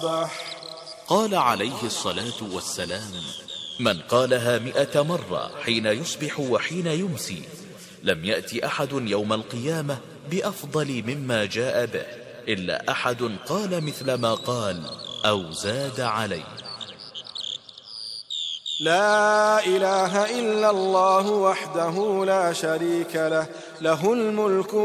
وسبح. قال عليه الصلاة والسلام: من قالها 100 مرة حين يصبح وحين يمسي لم يأتي أحد يوم القيامة بأفضل مما جاء به إلا أحد قال مثل ما قال أو زاد عليه. لا إله إلا الله وحده لا شريك له، له الملك